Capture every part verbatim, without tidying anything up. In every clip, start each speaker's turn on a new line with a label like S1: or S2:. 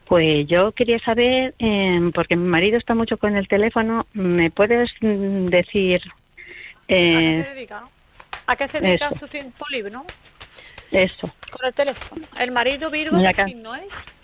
S1: Pues yo quería saber, eh, porque mi marido está mucho con el teléfono, ¿me puedes mm, decir
S2: ¿A qué
S1: eh,
S2: se dedica, no? ¿A qué se dedica
S1: eso,
S2: su tiempo libre, no?
S1: eso?
S2: Con el teléfono. ¿El marido Virgo
S1: Mira
S2: qué
S1: acá,
S2: signo es?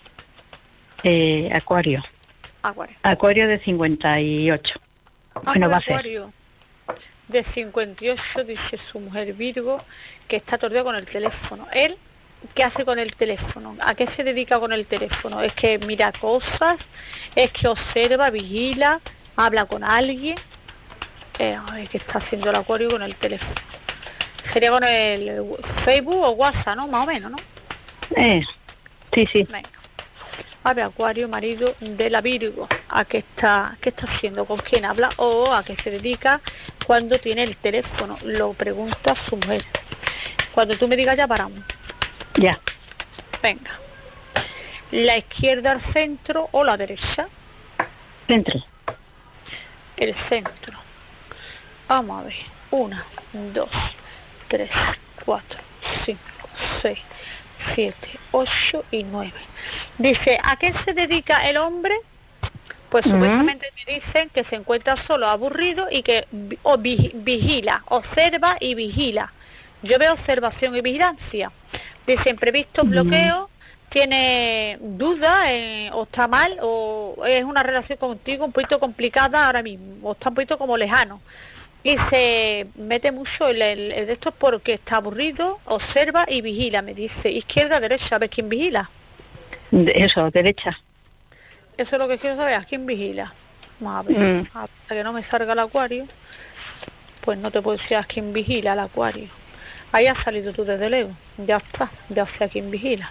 S1: eh, Acuario,
S2: Acuario.
S1: Acuario de cincuenta y ocho. Bueno,
S2: Hombre,
S1: va a ser.
S2: Acuario de cincuenta y ocho, dice su mujer Virgo, que está todo el día con el teléfono. Él, ¿qué hace con el teléfono? ¿A qué se dedica con el teléfono? ¿Es que mira cosas? ¿Es que observa, vigila, habla con alguien? Eh, a ver, ¿qué está haciendo el Acuario con el teléfono? Sería con el Facebook o WhatsApp, ¿no? Más o menos, ¿no?
S1: Eh, sí, sí.
S2: Venga. A ver, Acuario, marido de la Virgo, ¿a qué está, qué está haciendo? ¿Con quién habla? ¿O a qué se dedica cuando tiene el teléfono? Lo pregunta su mujer. Cuando tú me digas ya paramos.
S1: Ya.
S2: Venga. ¿La izquierda al centro o la derecha?
S1: Centro.
S2: El centro. Vamos a ver. Una, dos, tres, cuatro, cinco, seis, siete, ocho y nueve. Dice, ¿a qué se dedica el hombre? Pues uh-huh. Supuestamente me dicen que se encuentra solo, aburrido y que o vigila, observa y vigila. Yo veo observación y vigilancia. Dice, imprevistos, uh-huh. bloqueos, tiene dudas, eh, o está mal, o es una relación contigo un poquito complicada ahora mismo, o está un poquito como lejano. Y se mete mucho el, el, el de esto porque está aburrido, observa y vigila. Me dice, izquierda, derecha, a ver quién vigila.
S1: Eso, derecha.
S2: Eso es lo que quiero saber, ¿a quién vigila? Vamos a ver, mm. hasta que no me salga el Acuario, pues no te puedo decir a quién vigila el Acuario. Ahí has salido tú desde Leo, ya está, ya sé a quién vigila.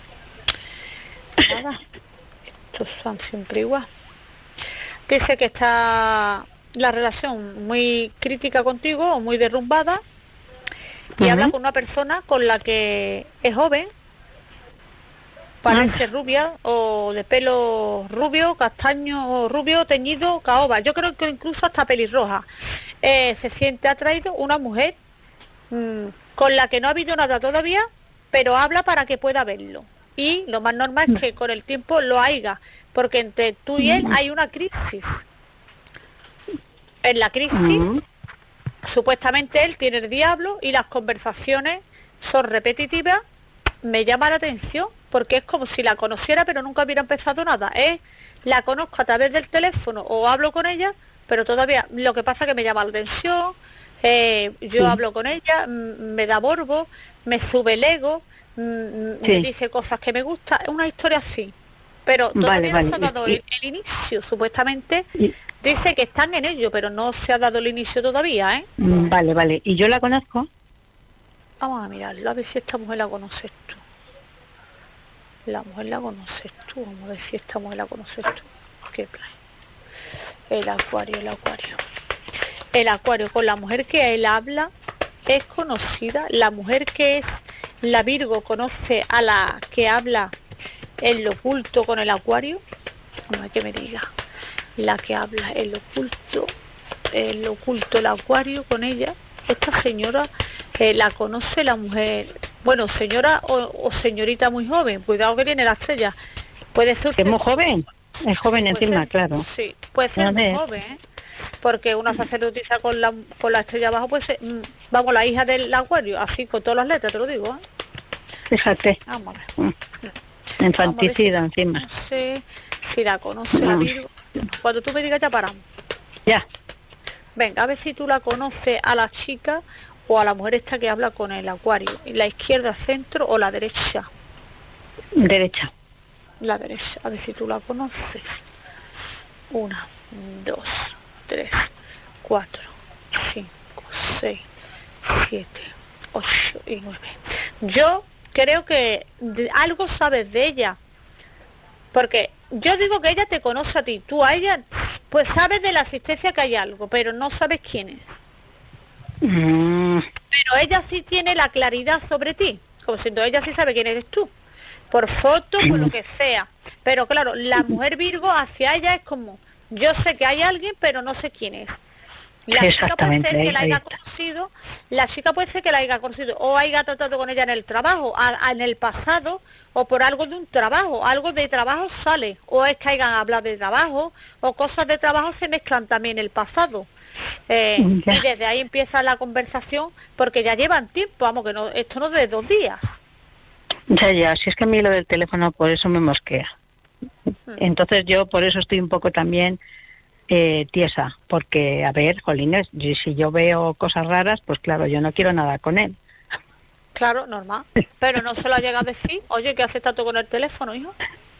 S2: Nada, estos son siempre igual. Dice que está la relación muy crítica contigo o muy derrumbada y uh-huh. habla con una persona con la que es joven, parece uh-huh. rubia o de pelo rubio, castaño o rubio, teñido, caoba. Yo creo que incluso hasta pelirroja. Eh, se siente atraído una mujer mmm, con la que no ha habido nada todavía, pero habla para que pueda verlo. Y lo más normal es que con el tiempo lo haiga, porque entre tú y él hay una crisis. En la crisis, uh-huh. supuestamente él tiene el diablo y las conversaciones son repetitivas. Me llama la atención porque es como si la conociera pero nunca hubiera empezado nada. ¿eh? La conozco a través del teléfono o hablo con ella, pero todavía lo que pasa es que me llama la atención, eh, yo uh-huh. hablo con ella, m- me da morbo, me sube el ego, m- sí. me dice cosas que me gustan. Es una historia así. Pero todavía vale, no se ha dado vale. el, el inicio, supuestamente y, dice que están en ello, pero no se ha dado el inicio todavía, ¿eh?
S1: Vale, vale. ¿Y yo la conozco?
S2: Vamos a mirarla, a ver si esta mujer la conoces tú. La mujer la conoces tú, vamos a ver si esta mujer la conoces tú. ¿Qué trae? El Acuario, el Acuario. El Acuario, con la mujer que él habla, es conocida. La mujer que es la Virgo conoce a la que habla el oculto con el Acuario. No hay que me diga. La que habla el oculto, el oculto, el Acuario con ella. Esta señora eh, la conoce la mujer. Bueno, señora o, o señorita muy joven. Cuidado que tiene la estrella. Puede ser.
S1: ¿Es muy joven? Es joven encima,
S2: ser,
S1: claro.
S2: Sí, puede ser muy joven, ¿eh? Porque una sacerdotisa con la con la estrella abajo, pues eh, vamos, la hija del Acuario, así con todas las letras, te lo digo, ¿eh?
S1: Fíjate.
S2: Vamos a ver.
S1: Mm. Infanticida
S2: si
S1: encima.
S2: No sé si la conoce mm. la Virgo. Cuando tú me digas ya paramos.
S1: Ya.
S2: Venga, a ver si tú la conoces a la chica o a la mujer esta que habla con el Acuario. ¿La izquierda, centro o la derecha?
S1: Derecha.
S2: La derecha. A ver si tú la conoces. Una, dos, tres, cuatro, cinco, seis, siete, ocho y nueve. Yo creo que algo sabes de ella, porque yo digo que ella te conoce a ti, tú a ella pues sabes de la existencia que hay algo, pero no sabes quién es. Mm. Pero ella sí tiene la claridad sobre ti, como si ella sí sabe quién eres tú, por foto, por lo que sea. Pero claro, la mujer Virgo hacia ella es como, yo sé que hay alguien, pero no sé quién es. La chica puede
S1: Exactamente,
S2: ser que
S1: ahí,
S2: la
S1: ahí
S2: haya
S1: está.
S2: conocido, la chica puede ser que la haya conocido o haya tratado con ella en el trabajo, a, a- en el pasado, o por algo de un trabajo, algo de trabajo sale, o es que hayan hablado de trabajo, o cosas de trabajo se mezclan también en el pasado. Eh, y
S1: Ya,
S2: desde ahí empieza la conversación, porque ya llevan tiempo, vamos, que no, esto no es de dos días.
S1: ya, ya, si es que a mí lo del teléfono por eso me mosquea.
S2: Mm.
S1: Entonces yo por eso estoy un poco también eh, tiesa, porque, a ver, jolines, y si yo veo cosas raras, pues claro, yo no quiero nada con él.
S2: Claro, normal. Pero no se lo ha llegado a decir, oye, ¿qué haces tanto con el teléfono, hijo?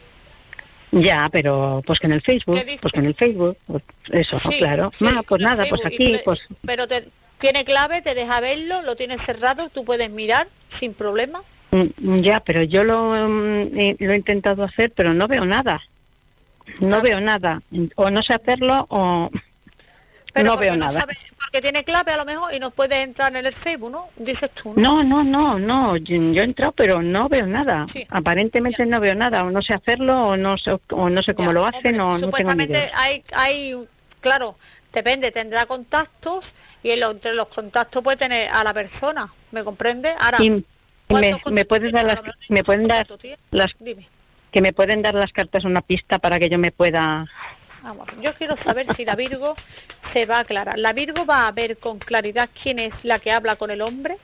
S1: Ya, pero pues que en el
S2: ¿Qué
S1: Facebook, pues que
S2: dice?
S1: en el Facebook, pues eso,
S2: Sí,
S1: claro.
S2: sí,
S1: Ma, pues
S2: en el
S1: nada, pues
S2: Facebook, y
S1: aquí,
S2: puede-
S1: pues
S2: pero te, tiene clave, te deja verlo, lo tienes cerrado, tú puedes mirar sin problema.
S1: mm, ya, pero yo lo, mm, eh, lo he intentado hacer, pero no veo nada. No
S2: Claro.
S1: veo nada. O no sé hacerlo o
S2: Pero
S1: no veo
S2: porque no
S1: nada.
S2: sabe, porque tiene clave a lo mejor y no puede entrar en el Facebook, ¿no? Dices tú, ¿no?
S1: No, no, no, no. Yo, yo he entrado, pero no veo nada.
S2: Sí, ya,
S1: Aparentemente no veo nada. O no sé hacerlo o no sé, o no sé cómo
S2: ya.
S1: lo hacen
S2: Hombre,
S1: o no tengo ni idea.
S2: supuestamente hay, hay, claro, depende, tendrá contactos y en lo- entre los contactos puede tener a la persona, ¿me comprende? Ahora,
S1: Y, y
S2: ¿cuántos
S1: me, me
S2: contactos
S1: puedes
S2: tiene?
S1: dar
S2: A
S1: las,
S2: lo mejor
S1: me
S2: ningún
S1: pueden dar
S2: contacto tiene.
S1: las,
S2: Dime.
S1: que me pueden dar las cartas una pista para que yo me pueda.
S2: Vamos, yo quiero saber si la Virgo se va a aclarar. La Virgo va a ver con claridad quién es la que habla con el hombre,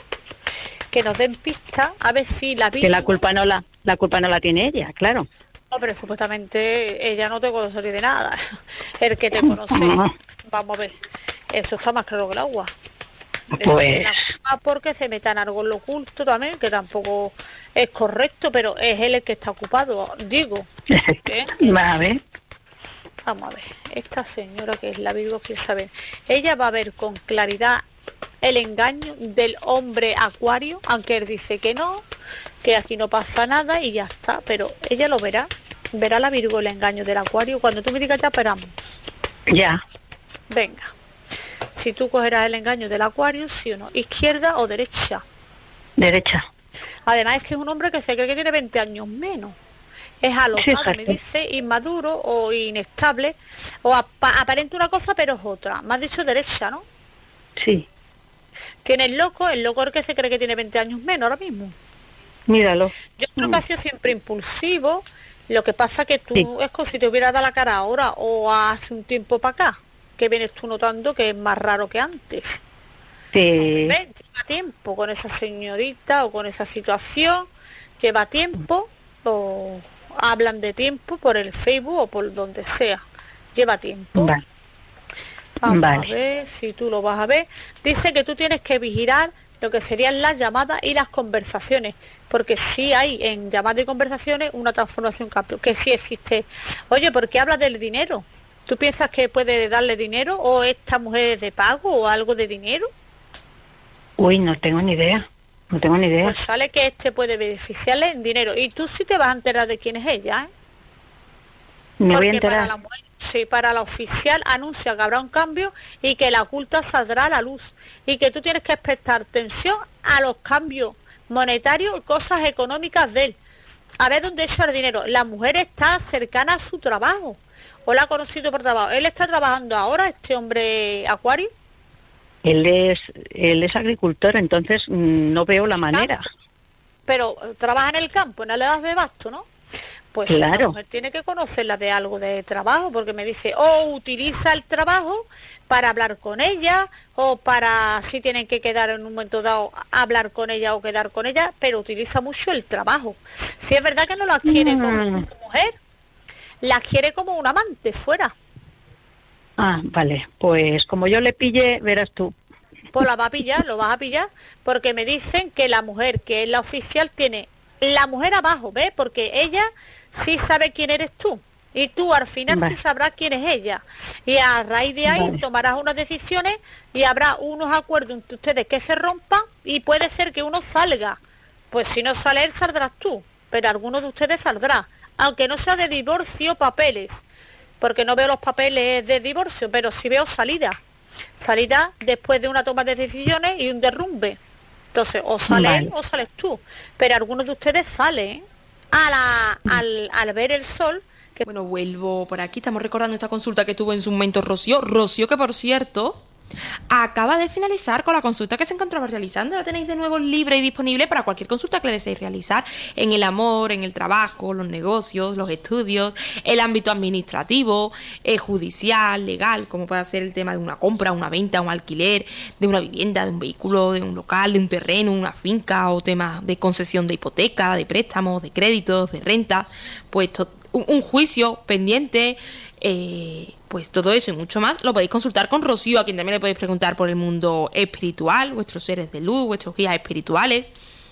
S2: que nos den pista, a ver si la Virgo...
S1: Que la culpa no la, la culpa no la tiene ella, claro.
S2: Hombre, supuestamente ella no te conoce de nada. El que te conoce, vamos a ver, eso está más claro que el agua.
S1: Pues,
S2: Ah, porque se meta en algo en lo oculto también, que tampoco es correcto, pero es él el que está ocupado, digo. ¿eh?
S1: va a ver.
S2: Vamos a ver, esta señora que es la Virgo quiere saber, ella va a ver con claridad el engaño del hombre acuario, aunque él dice que no, que aquí no pasa nada y ya está, pero ella lo verá, verá la Virgo el engaño del acuario, cuando tú me digas ya esperamos.
S1: Ya,
S2: Venga, si tú cogerás el engaño del acuario, sí o no, izquierda o derecha.
S1: derecha.
S2: Además es que es un hombre que se cree que tiene veinte años menos. Es alocado, me
S1: Fíjate.
S2: dice, inmaduro o inestable, o apa aparente una cosa pero es otra. Me has dicho derecha, ¿no?
S1: Sí,
S2: ¿Quién es loco? El loco es el que se cree que tiene veinte años menos ahora mismo.
S1: míralo.
S2: Yo creo
S1: Mm,
S2: que ha sido siempre impulsivo, lo que pasa que tú
S1: Sí,
S2: es como si te hubiera dado la cara ahora o hace un tiempo para acá, que vienes tú notando que es más raro que antes.
S1: sí.
S2: ¿Ves? Lleva tiempo con esa señorita o con esa situación, lleva tiempo o hablan de tiempo por el Facebook o por donde sea. Lleva tiempo.
S1: Vale,
S2: Vamos
S1: vale.
S2: a ver si tú lo vas a ver. Dice que tú tienes que vigilar lo que serían las llamadas y las conversaciones, porque sí hay en llamadas y conversaciones una transformación cambio, que sí existe. Oye, ¿por qué hablas del dinero? ¿Tú piensas que puede darle dinero o esta mujer es de pago o algo de dinero?
S1: Uy, no tengo ni idea. No tengo ni idea.
S2: Pues sale que este puede beneficiarle en dinero y tú sí te vas a enterar de quién es ella, ¿eh?
S1: Me voy a
S2: Porque para
S1: enterar.
S2: la mujer, sí, para la oficial anuncia que habrá un cambio y que la oculta saldrá a la luz y que tú tienes que prestar atención a los cambios monetarios y cosas económicas de él. A ver dónde echa el dinero. La mujer está cercana a su trabajo o la ha conocido por trabajo. Él está trabajando ahora, este hombre acuario.
S1: Él es, él es agricultor, entonces mm, no veo la manera.
S2: Pero eh, trabaja en el campo, en la edad de basto, ¿no? Pues la
S1: Claro.
S2: mujer tiene que conocerla de algo de trabajo, porque me dice, o utiliza el trabajo para hablar con ella, o para, si tienen que quedar en un momento dado, hablar con ella o quedar con ella, pero utiliza mucho el trabajo. Si es verdad que no la quiere como
S1: Mm.
S2: su mujer, la quiere como un amante fuera.
S1: Ah, vale. Pues como yo le pille, verás tú.
S2: Pues la va a pillar, lo vas a pillar, porque me dicen que la mujer, que es la oficial, tiene la mujer abajo, ¿ves? Porque ella sí sabe quién eres tú. Y tú al final
S1: Vale.
S2: sí sabrás quién es ella. Y a raíz de ahí
S1: Vale.
S2: tomarás unas decisiones y habrá unos acuerdos entre ustedes que se rompan y puede ser que uno salga. Pues si no sale él, saldrás tú. Pero alguno de ustedes saldrá. Aunque no sea de divorcio papeles. Porque no veo los papeles de divorcio, pero sí veo salida. Salida después de una toma de decisiones y un derrumbe. Entonces, o sale
S1: Vale.
S2: él o sales tú. Pero algunos de ustedes salen, ¿eh? A la, al, al ver el sol,
S3: Bueno, vuelvo por aquí. Estamos recordando esta consulta que tuvo en su momento Rocío. Rocío, que por cierto, acaba de finalizar con la consulta que se encontraba realizando. La tenéis de nuevo libre y disponible para cualquier consulta que le deseéis realizar en el amor, en el trabajo, los negocios, los estudios, el ámbito administrativo, eh, judicial, legal, como puede ser el tema de una compra, una venta, un alquiler, de una vivienda, de un vehículo, de un local, de un terreno, una finca, o temas de concesión de hipoteca, de préstamos, de créditos, de renta, pues to- un, un juicio pendiente. Eh, pues todo eso y mucho más lo podéis consultar con Rocío, a quien también le podéis preguntar por el mundo espiritual, vuestros seres de luz, vuestros guías espirituales,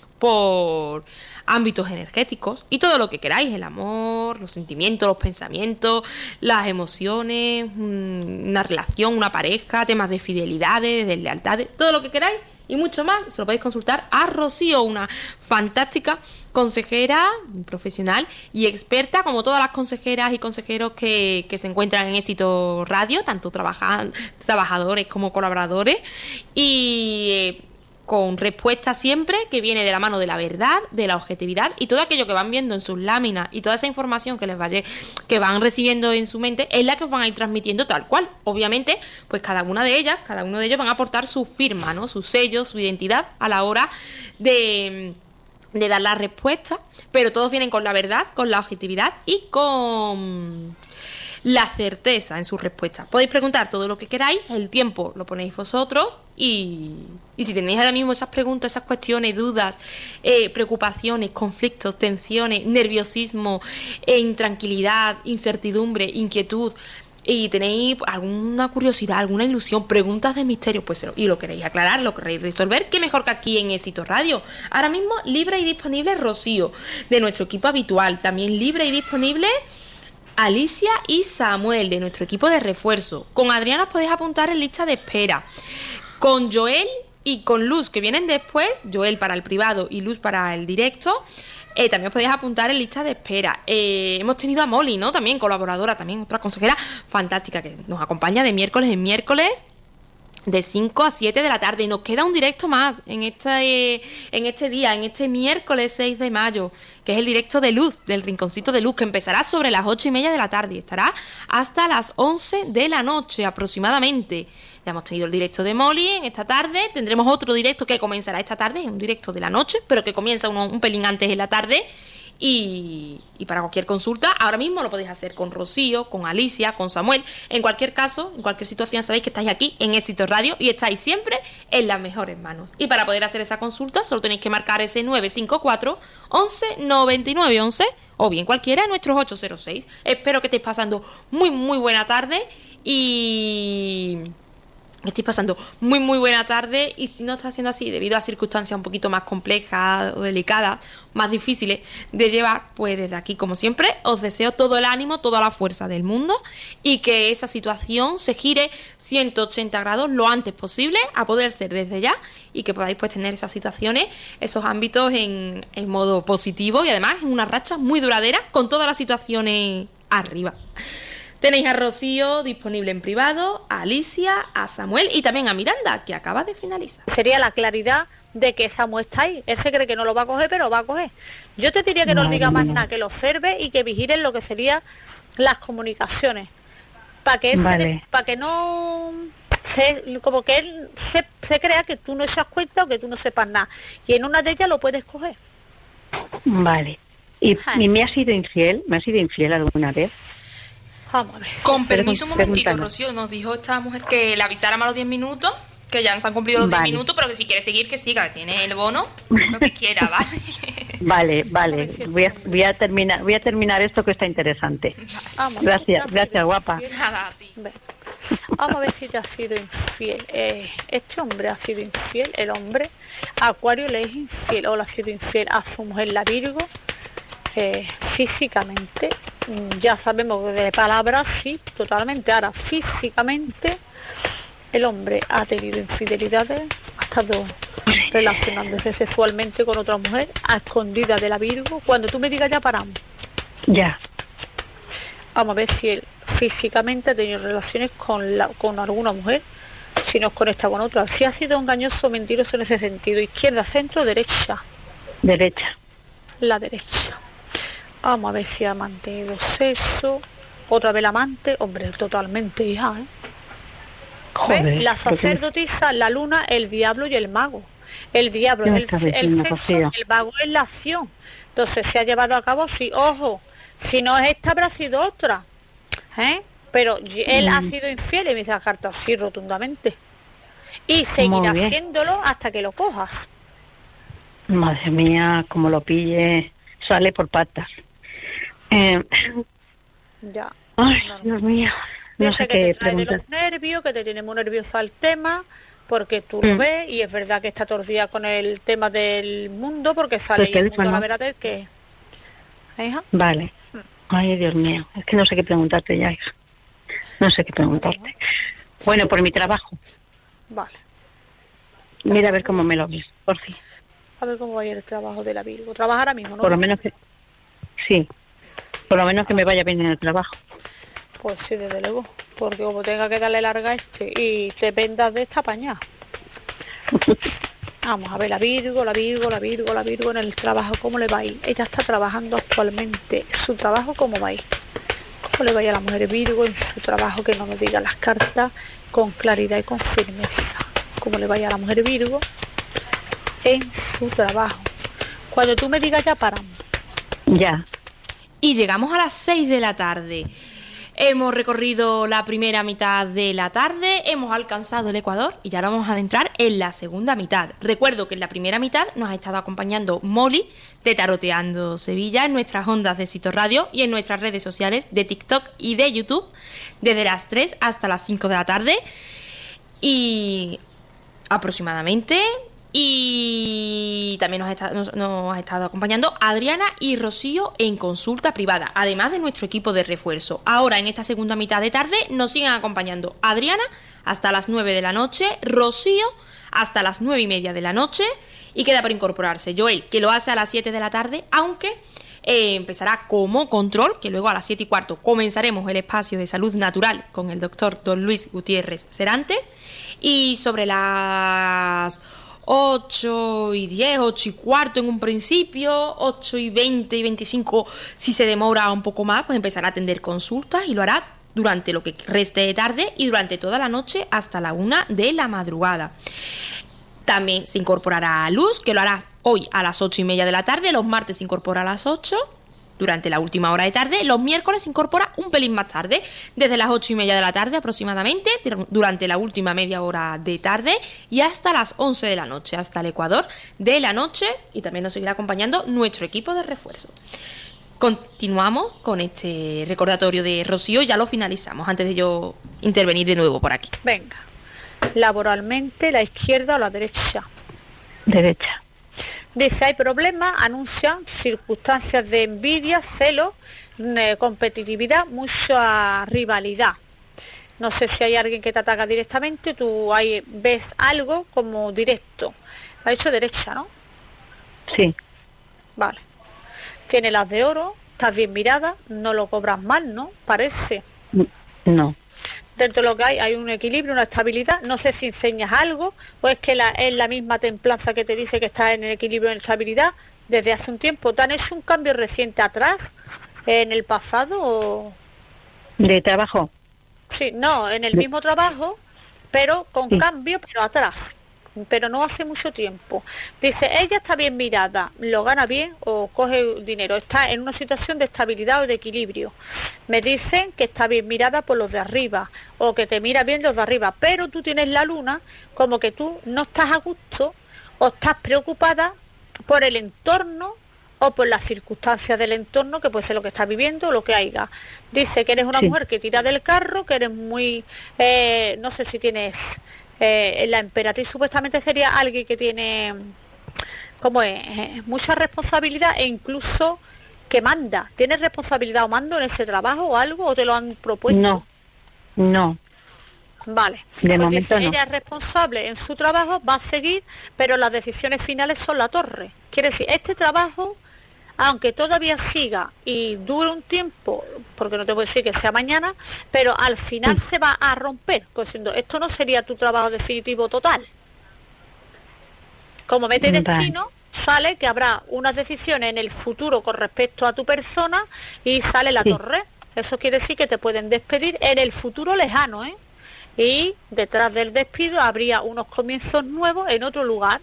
S3: por ámbitos energéticos y todo lo que queráis, el amor, los sentimientos, los pensamientos, las emociones, una relación, una pareja, temas de fidelidades, de lealtades, todo lo que queráis y mucho más, se lo podéis consultar a Rocío, una fantástica consejera, profesional y experta, como todas las consejeras y consejeros que, que se encuentran en Éxito Radio, tanto trabajan, trabajadores como colaboradores, y eh, con respuesta siempre que viene de la mano de la verdad, de la objetividad y todo aquello que van viendo en sus láminas y toda esa información que les vaya, que van recibiendo en su mente es la que os van a ir transmitiendo tal cual. Obviamente, pues cada una de ellas, cada uno de ellos van a aportar su firma, ¿no? Su sello, su identidad a la hora de, de dar la respuesta, pero todos vienen con la verdad, con la objetividad y con la certeza en sus respuestas. Podéis preguntar todo lo que queráis, el tiempo lo ponéis vosotros y, y si tenéis ahora mismo esas preguntas, esas cuestiones, dudas, eh, preocupaciones, conflictos, tensiones, nerviosismo, eh, intranquilidad, incertidumbre, inquietud, y tenéis alguna curiosidad, alguna ilusión, preguntas de misterio, pues y lo queréis aclarar, lo queréis resolver, qué mejor que aquí en Éxito Radio. Ahora mismo libre y disponible Rocío, de nuestro equipo habitual, también libre y disponible Alicia y Samuel, de nuestro equipo de refuerzo. Con Adriana os podéis apuntar en lista de espera. Con Joel y con Luz, que vienen después, Joel para el privado y Luz para el directo, eh, también os podéis apuntar en lista de espera. Eh, hemos tenido a Molly, ¿no? También colaboradora, también otra consejera fantástica que nos acompaña de miércoles en miércoles, de cinco a siete de la tarde. Y nos queda un directo más en este, eh, en este día, en este miércoles seis de mayo, que es el directo de Luz, del Rinconcito de Luz, que empezará sobre las ocho y media de la tarde y estará hasta las once de la noche aproximadamente. Ya hemos tenido el directo de Molly en esta tarde, tendremos otro directo que comenzará esta tarde, un directo de la noche, pero que comienza uno, un pelín antes en la tarde. Y, y para cualquier consulta, ahora mismo lo podéis hacer con Rocío, con Alicia, con Samuel. En cualquier caso, en cualquier situación, sabéis que estáis aquí en Éxito Radio y estáis siempre en las mejores manos. Y para poder hacer esa consulta, solo tenéis que marcar ese nueve cinco cuatro, once, noventa y nueve, once o bien cualquiera de nuestros ocho cero seis. Espero que estéis pasando muy, muy buena tarde y... Estoy pasando muy muy buena tarde, y si no está siendo así debido a circunstancias un poquito más complejas o delicadas, más difíciles de llevar, pues desde aquí como siempre os deseo todo el ánimo, toda la fuerza del mundo y que esa situación se gire ciento ochenta grados lo antes posible, a poder ser desde ya, y que podáis pues tener esas situaciones, esos ámbitos en, en modo positivo y además en una racha muy duradera con todas las situaciones arriba. Tenéis a Rocío disponible en privado, a Alicia, a Samuel y también a Miranda, que acaba de finalizar.
S2: Sería la claridad de que Samuel está ahí. Él se cree que no lo va a coger, pero lo va a coger. Yo te diría que no diga más nada, que lo observe y que vigilen lo que serían las comunicaciones. Para que,
S1: vale.
S2: para que no... Se, como que él se, se crea que tú no echas cuenta o que tú no sepas nada. Y en una de ellas lo puedes coger.
S1: Vale. ¿Y, ¿y me ha sido infiel? ¿Me ha sido infiel alguna vez?
S2: Vamos a ver.
S3: Con permiso, un momentito, Rocío, nos dijo esta mujer que la avisáramos a los diez minutos, que ya se han cumplido los vale. diez minutos, pero que si quiere seguir, que siga, que tiene el bono, lo que quiera, ¿vale? Vale,
S1: vale, voy a, voy a terminar voy a terminar esto que está interesante. Vamos, gracias, gracias, guapa.
S2: Nada, a ti. Vamos a ver si te ha sido infiel. Eh, este hombre ha sido infiel, el hombre Acuario le es infiel, o le ha sido infiel a su mujer, la Virgo. Eh, físicamente, ya sabemos de palabras, sí, totalmente. Ahora, físicamente, el hombre ha tenido infidelidades, ha estado relacionándose sexualmente con otra mujer, a escondida de la Virgo. Cuando tú me digas ya paramos.
S1: Ya.
S2: Vamos a ver si él físicamente ha tenido relaciones con, la, con alguna mujer, si nos conecta con otra. Si ha sido engañoso o mentiroso en ese sentido. Izquierda, centro, derecha.
S1: Derecha.
S2: La derecha. Vamos a ver si ha mantenido sexo. Otra vez la amante. Hombre, totalmente, hija, ¿eh?
S1: Joder,
S2: ¿Ves? La
S1: ¿por qué me-
S2: sacerdotisa, la luna, el diablo y el mago. El diablo
S1: ¿Qué
S2: es
S1: me
S2: el,
S1: estás
S2: el
S1: diciendo,
S2: sexo,
S1: Rocío?
S2: el mago es la acción. Entonces se ha llevado a cabo, sí, ojo, si no es esta habrá sido otra, ¿eh? Pero y- él ha
S1: Mm.
S2: sido infiel y me dice la carta así rotundamente. Y seguirá
S1: bien.
S2: haciéndolo hasta que lo cojas.
S1: Madre mía, como lo pille, sale por patas. Eh,
S2: Ya.
S1: ay,
S2: No, no.
S1: Dios mío, no
S2: Piensa
S1: sé
S2: que
S1: qué
S2: te trae de
S1: preguntar.
S2: los nervios, que te tiene muy nerviosa el tema, porque tú lo
S1: Mm.
S2: ves y es verdad que está todo el día con el tema del mundo, porque sale
S1: Pues
S2: y
S1: te
S2: el
S1: digo,
S2: mundo la
S1: ¿no?
S2: verdad es que... ¿Eh, hija?
S1: Vale. Ay, Dios mío, es que no sé qué preguntarte ya, hija. No sé qué preguntarte. Bueno, por mi trabajo.
S2: Vale.
S1: Mira a ver cómo me lo ves, por fin.
S2: A ver cómo va a ir el trabajo de la Virgo. Trabaja ahora mismo, ¿no?
S1: Por lo menos que... Sí, por lo menos que me vaya bien en el trabajo.
S2: Pues sí, desde luego. Porque como tenga que darle larga a este y te vendas de esta pañada. Vamos a ver, la Virgo, la Virgo, la Virgo, la Virgo en el trabajo, ¿cómo le va a ir? Ella está trabajando actualmente. ¿Su trabajo cómo va a ir? ¿Cómo le va a ir a la mujer Virgo en su trabajo? Que no nos diga las cartas con claridad y con firmeza. ¿Cómo le va a ir a la mujer Virgo en su trabajo? Cuando tú me digas ya paramos.
S1: Ya.
S3: Y llegamos a las seis de la tarde. Hemos recorrido la primera mitad de la tarde, hemos alcanzado el Ecuador y ya vamos a adentrar en la segunda mitad. Recuerdo que en la primera mitad nos ha estado acompañando Molly de Taroteando Sevilla en nuestras ondas de Sito Radio y en nuestras redes sociales de TikTok y de YouTube desde las tres hasta las cinco de la tarde y aproximadamente. Y también nos ha, estado, nos, nos ha estado acompañando Adriana y Rocío en consulta privada, además de nuestro equipo de refuerzo. Ahora, en esta segunda mitad de tarde, nos siguen acompañando Adriana hasta las nueve de la noche, Rocío hasta las nueve y media de la noche, y queda por incorporarse Joel, que lo hace a las siete de la tarde, aunque eh, empezará como control, que luego a las siete y cuarto comenzaremos el espacio de salud natural con el doctor Don Luis Gutiérrez Serantes, y sobre las ocho y diez, ocho y cuarto en un principio, ocho y veinte y veinticinco si se demora un poco más, pues empezará a atender consultas y lo hará durante lo que reste de tarde y durante toda la noche hasta la una de la madrugada. También se incorporará a Luz, que lo hará hoy a las ocho y media de la tarde, los martes se incorpora a las ocho durante la última hora de tarde, los miércoles se incorpora un pelín más tarde, desde las ocho y media de la tarde aproximadamente, durante la última media hora de tarde y hasta las once de la noche, hasta el Ecuador de la noche, y también nos seguirá acompañando nuestro equipo de refuerzo. Continuamos con este recordatorio de Rocío, ya lo finalizamos antes de yo intervenir de nuevo por aquí.
S2: Venga, laboralmente, la izquierda o la derecha.
S1: Derecha.
S2: Dice, hay problemas, anuncian circunstancias de envidia, celos, eh, competitividad, mucha rivalidad. No sé si hay alguien que te ataca directamente, tú ahí ves algo como directo. Ha dicho derecha, ¿no?
S1: Sí.
S2: Vale. Tiene las de oro, estás bien mirada, no lo cobras mal, ¿no? Parece.
S1: No.
S2: Dentro de lo que hay, hay un equilibrio, una estabilidad. No sé si enseñas algo o es que la, es la misma templanza que te dice que está en el equilibrio, en estabilidad desde hace un tiempo. ¿Te han hecho un cambio reciente atrás, en el pasado o...?
S1: ¿De trabajo?
S2: Sí, no, en el mismo trabajo, pero con
S1: Sí.
S2: cambio, pero atrás. Pero no hace mucho tiempo. Dice, ella está bien mirada, lo gana bien o coge dinero, está en una situación de estabilidad o de equilibrio. Me dicen que está bien mirada por los de arriba o que te mira bien los de arriba, pero tú tienes la luna como que tú no estás a gusto o estás preocupada por el entorno o por las circunstancias del entorno, que puede ser lo que estás viviendo o lo que haya. Dice que eres una
S1: Sí.
S2: mujer que tira del carro, que eres muy, eh, no sé si tienes... Eh, la emperatriz supuestamente sería alguien que tiene, ¿cómo es? Eh, mucha responsabilidad e incluso que manda. ¿Tienes responsabilidad o mando en ese trabajo o algo o te lo han propuesto?
S1: No. No.
S2: Vale.
S1: De
S2: Porque
S1: momento
S2: si
S1: no.
S2: ella es responsable en su trabajo, va a seguir, pero las decisiones finales son la torre. Quiere decir, este trabajo, aunque todavía siga y dure un tiempo, porque no te puedo decir que sea mañana, pero al final se va a romper, pues siendo, esto no sería tu trabajo definitivo total. Como mete
S1: Vale.
S2: destino, sale que habrá unas decisiones en el futuro con respecto a tu persona y sale la
S1: Sí.
S2: torre. Eso quiere decir que te pueden despedir en el futuro lejano, ¿eh? Y detrás del despido habría unos comienzos nuevos en otro lugar.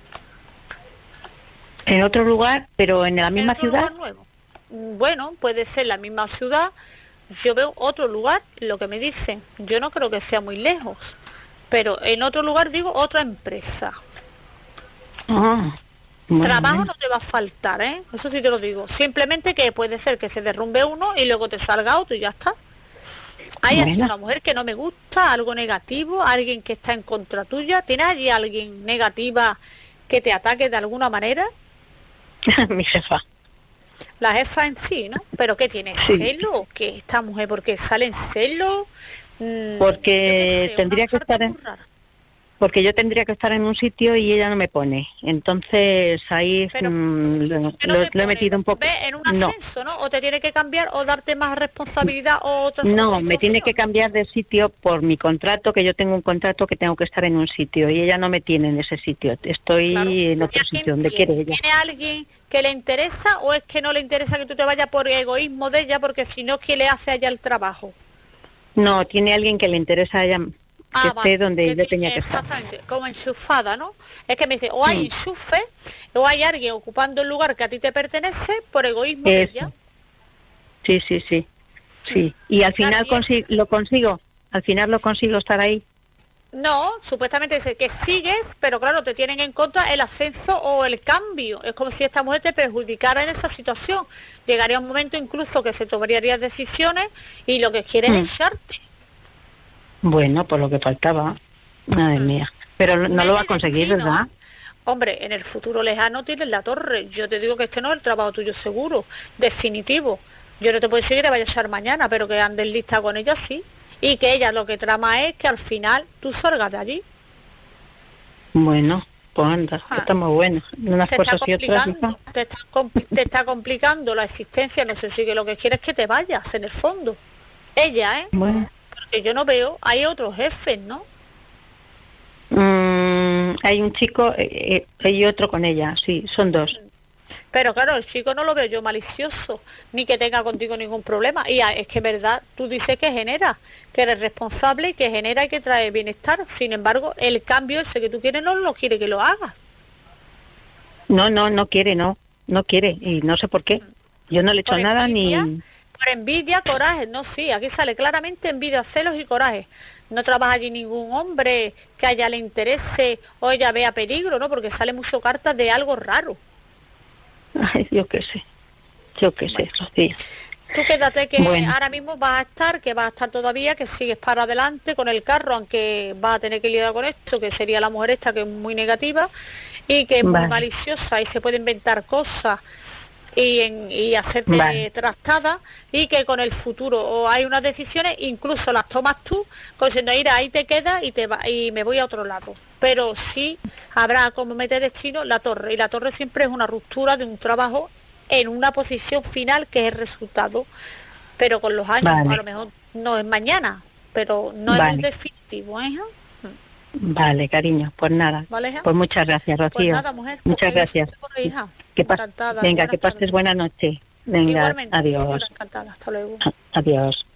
S1: En otro lugar, pero en la
S2: ¿En
S1: misma
S2: otro
S1: ciudad.
S2: lugar nuevo? Mm, Bueno, puede ser la misma ciudad. Yo veo otro lugar, lo que me dicen. Yo no creo que sea muy lejos. Pero en otro lugar digo otra empresa.
S1: Ah, bueno,
S2: Trabajo
S1: bueno.
S2: no te va a faltar, ¿eh? Eso sí te lo digo. Simplemente que puede ser que se derrumbe uno y luego te salga otro y ya está. Hay aquí
S1: Bueno.
S2: una mujer que no me gusta, algo negativo, alguien que está en contra tuya. ¿Tienes allí alguien negativa que te ataque de alguna manera?
S1: Mi jefa.
S2: La jefa en sí, ¿no? ¿Pero qué tiene?
S1: Sí.
S2: ¿Celo? ¿Qué esta mujer? ¿Porque sale en celo? Mm,
S1: Porque
S2: yo qué sé,
S1: tendría
S2: una
S1: que
S2: carta
S1: estar en-
S2: muy rara.
S1: Porque yo tendría que estar en un sitio y ella no me pone. Entonces ahí
S2: Pero,
S1: mm, lo,
S2: ¿Qué no
S1: lo-
S2: te
S1: lo he
S2: pone?
S1: metido un poco.
S2: ¿Ve en un
S1: No,
S2: ascenso, no? ¿O te tiene que cambiar o darte más responsabilidad o otra
S1: no,
S2: otra
S1: me tiene que
S2: situación?
S1: cambiar de sitio por mi contrato, que yo tengo un contrato que tengo que estar en un sitio y ella no me tiene en ese sitio. Estoy
S2: Claro.
S1: en
S2: ¿Y
S1: otro
S2: a quién
S1: sitio, donde
S2: tiene?
S1: quiere ella.
S2: ¿Tiene alguien que le interesa o es que no le interesa que tú te vayas por egoísmo de ella? Porque si no, ¿quién le hace allá el trabajo?
S1: No, tiene alguien que le interesa a ella que
S2: Ah,
S1: esté
S2: vale,
S1: donde
S2: que
S1: yo
S2: tiene-
S1: tenía que estar.
S2: exactamente, como enchufada, ¿no? Es que me dice, o hay
S1: Mm.
S2: enchufe, o hay alguien ocupando el lugar que a ti te pertenece por egoísmo de
S1: Eso.
S2: ella.
S1: Sí, sí, sí. Sí. Y al final
S2: Nadie-
S1: consi- lo consigo. Al final lo consigo estar ahí.
S2: No, supuestamente dice que sigues, pero claro, te tienen en contra el ascenso o el cambio. Es como si esta mujer te perjudicara en esa situación. Llegaría un momento incluso que se tomarían decisiones y lo que quiere
S1: Mm.
S2: es echarte.
S1: Bueno, por lo que faltaba. Madre mía. Pero no
S2: Ves
S1: lo va a
S2: el
S1: conseguir,
S2: destino.
S1: ¿verdad?
S2: Hombre, en el futuro lejano tienes la torre. Yo te digo que este no es el trabajo tuyo seguro, definitivo. Yo no te puedo decir que te vaya a echar mañana, pero que andes lista con ella sí. Y que ella lo que trama es que al final tú salgas de allí.
S1: Bueno, pues anda,
S2: Ah.
S1: está muy bueno. Unas
S2: Te está
S1: cosas y otras,
S2: complicando,
S1: hija.
S2: te está, compli- te está complicando la existencia. No sé si que lo que quieres es que te vayas, en el fondo. Ella, ¿eh?
S1: Bueno.
S2: Porque yo no veo, hay otros jefes, ¿no?
S1: Mm, hay un chico eh, eh, y otro con ella, sí, son dos.
S2: Pero claro, el chico no lo veo yo malicioso, ni que tenga contigo ningún problema. Y ah, es que, verdad, tú dices que genera, que eres responsable y que genera y que trae bienestar. Sin embargo, el cambio ese que tú quieres no lo quiere que lo hagas.
S1: No, no, no quiere, no, no quiere y no sé por qué. Yo no le he hecho
S2: Por
S1: nada
S2: envidia,
S1: ni...
S2: Por envidia, coraje. No, sí, aquí sale claramente envidia, celos y coraje. No trabaja allí ningún hombre que a ella le interese o ella vea peligro, ¿no? Porque sale mucho cartas de algo raro.
S1: Ay, yo qué sé, yo qué sé, Rocío.
S2: Tú quédate que
S1: Bueno.
S2: ahora mismo vas a estar, que vas a estar todavía, que sigues para adelante con el carro, aunque vas a tener que lidiar con esto, que sería la mujer esta que es muy negativa y que es muy
S1: Vale.
S2: maliciosa y se puede inventar cosas y, en, y hacerte
S1: Vale.
S2: trastada y que con el futuro o hay unas decisiones, incluso las tomas tú, con diciendo, mira, ahí te quedas y, te va, y me voy a otro lado. Pero sí habrá como mete destino la torre y la torre siempre es una ruptura de un trabajo en una posición final que es el resultado, pero con los años,
S1: Vale.
S2: a lo mejor no es mañana, pero no es
S1: Vale.
S2: el definitivo, ¿eh?
S1: Vale, cariño, pues nada.
S2: ¿Vale, hija?
S1: Pues muchas gracias,
S2: Pues
S1: Rocío.
S2: nada, mujer, pues
S1: Muchas
S2: que
S1: gracias.
S2: disfrute por ahí, hija.
S1: Que pas-
S2: Encantada.
S1: Venga,
S2: Buenas
S1: que pases
S2: tardes.
S1: buena noche. Venga,
S2: Igualmente,
S1: adiós.
S2: encantada, hasta luego.
S1: Adiós.